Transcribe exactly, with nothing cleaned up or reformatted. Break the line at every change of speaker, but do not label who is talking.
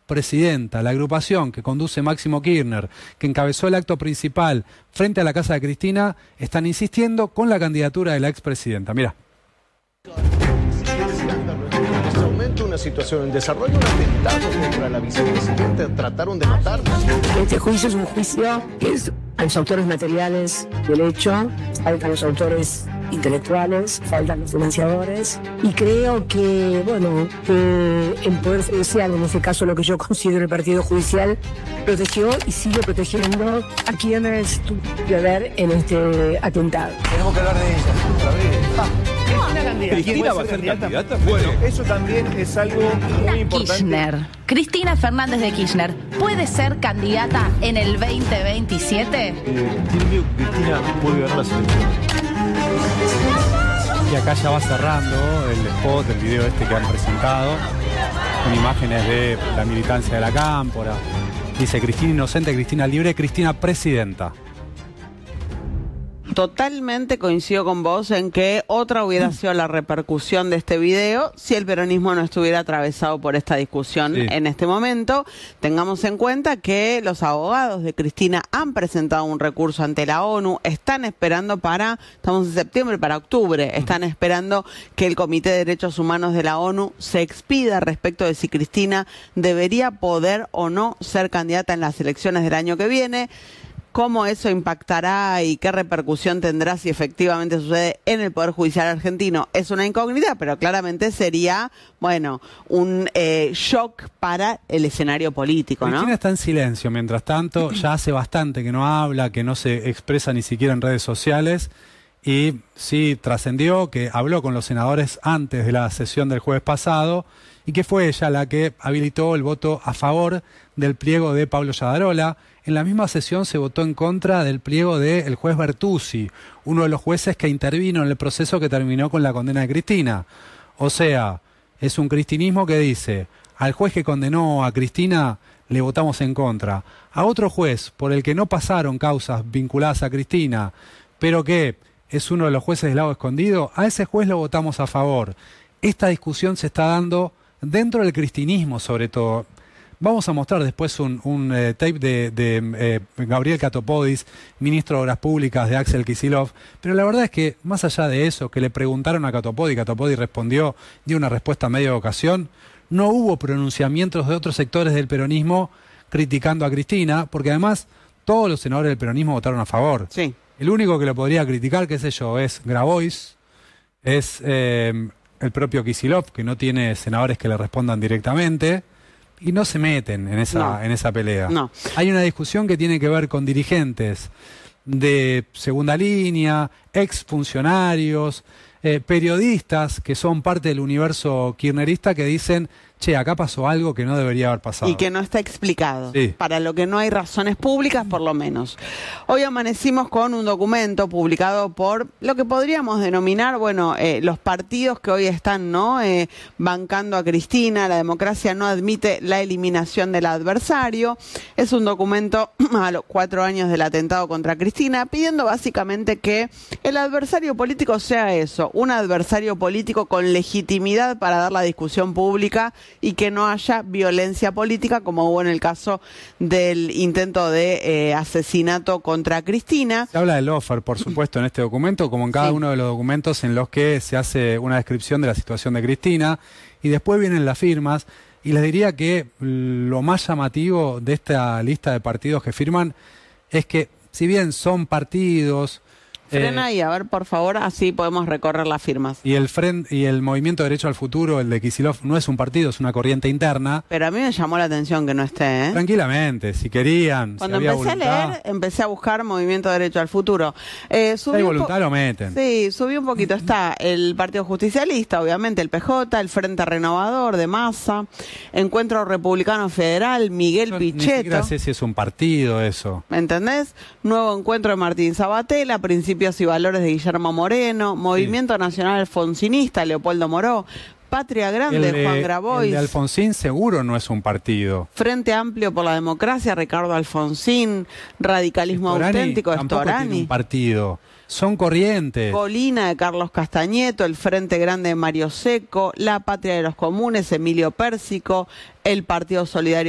Presidenta, la agrupación que conduce Máximo Kirchner, que encabezó el acto principal frente a la casa de Cristina, están insistiendo con la candidatura de la expresidenta. Mirá.
Una situación en desarrollo, un atentado contra la vicepresidenta, trataron de matarla.
Este juicio es un juicio que es a los autores materiales del hecho, faltan los autores intelectuales, faltan los financiadores, y creo que, bueno, que el Poder Judicial, en este caso lo que yo considero el Partido Judicial, protegió y sigue protegiendo a quienes tuvieron que ver en este atentado.
Tenemos que hablar de ella otra vez. Ah.
¿Cristina va a ser candidata? Bueno, eso también es algo muy importante.
Kirchner. Cristina Fernández de Kirchner, ¿puede ser candidata en el veinte veintisiete?
Eh, tiene miedo que Cristina vuelva a ganar las elecciones.
Y acá ya va cerrando el spot, el video este que han presentado, con imágenes de la militancia de la Cámpora. Dice Cristina inocente, Cristina libre, Cristina presidenta.
Totalmente coincido con vos en que otra hubiera sido la repercusión de este video si el peronismo no estuviera atravesado por esta discusión sí. En este momento. Tengamos en cuenta que los abogados de Cristina han presentado un recurso ante la ONU, están esperando para, estamos en septiembre, para octubre, están esperando que el Comité de Derechos Humanos de la ONU se expida respecto de si Cristina debería poder o no ser candidata en las elecciones del año que viene. ¿Cómo eso impactará y qué repercusión tendrá si efectivamente sucede en el Poder Judicial argentino? Es una incógnita, pero claramente sería, bueno, un eh, shock para el escenario político, ¿no?
Cristina está en silencio, mientras tanto, ya hace bastante que no habla, que no se expresa ni siquiera en redes sociales, y sí trascendió que habló con los senadores antes de la sesión del jueves pasado, y que fue ella la que habilitó el voto a favor del pliego de Pablo Yadarola. En la misma sesión se votó en contra del pliego del juez Bertuzzi, uno de los jueces que intervino en el proceso que terminó con la condena de Cristina. O sea, es un cristinismo que dice, al juez que condenó a Cristina le votamos en contra. A otro juez por el que no pasaron causas vinculadas a Cristina, pero que es uno de los jueces del lado escondido, a ese juez lo votamos a favor. Esta discusión se está dando dentro del cristinismo, sobre todo. Vamos a mostrar después un, un eh, tape de, de eh, Gabriel Catopodis, ministro de Obras Públicas de Axel Kicillof, pero la verdad es que más allá de eso, que le preguntaron a Catopodis, Catopodis respondió, dio una respuesta a media ocasión, no hubo pronunciamientos de otros sectores del peronismo criticando a Cristina, porque además todos los senadores del peronismo votaron a favor.
Sí.
El único que lo podría criticar, qué sé yo, es Grabois, es eh, el propio Kicillof, que no tiene senadores que le respondan directamente, y no se meten en esa,
no.
en esa pelea.
No.
Hay una discusión que tiene que ver con dirigentes de segunda línea, exfuncionarios, eh, periodistas que son parte del universo kirchnerista que dicen, che, acá pasó algo que no debería haber pasado.
Y que no está explicado,
sí.
Para lo que no hay razones públicas, por lo menos. Hoy amanecimos con un documento publicado por lo que podríamos denominar, bueno, eh, los partidos que hoy están, ¿no? Eh, bancando a Cristina. La democracia no admite la eliminación del adversario. Es un documento a los cuatro años del atentado contra Cristina, pidiendo básicamente que el adversario político sea eso, un adversario político con legitimidad para dar la discusión pública y que no haya violencia política como hubo en el caso del intento de eh, asesinato contra Cristina.
Se habla del lawfare, por supuesto, en este documento, como en cada sí. uno de los documentos en los que se hace una descripción de la situación de Cristina, y después vienen las firmas, y les diría que lo más llamativo de esta lista de partidos que firman es que, si bien son partidos...
Frena ahí, a ver, por favor, así podemos recorrer las firmas.
Y el Frente, y el Movimiento Derecho al Futuro, el de Kicillof, no es un partido, es una corriente interna.
Pero a mí me llamó la atención que no esté, ¿eh?
Tranquilamente, si querían,
Cuando
si había
empecé
voluntad.
a leer, empecé a buscar Movimiento Derecho al Futuro. Eh,
si hay voluntad, lo meten.
Sí, subí un poquito. Está el Partido Justicialista, obviamente, el P J, el Frente Renovador de Massa, Encuentro Republicano Federal, Miguel
Yo
Pichetto.
Ni siquiera sé si es un partido eso.
¿Me entendés? Nuevo Encuentro de Martín Sabatella, Principios y Valores de Guillermo Moreno, Movimiento sí. Nacional Alfonsinista, Leopoldo Moró, Patria Grande,
el de,
Juan Grabois.
El de Alfonsín seguro no es un partido.
Frente Amplio por la Democracia, Ricardo Alfonsín, Radicalismo
Storani
Auténtico,
tampoco
Storani.
Tiene un partido. Son corrientes.
Colina de Carlos Castañeto, el Frente Grande de Mario Seco, La Patria de los Comunes, Emilio Pérsico, el Partido Solidario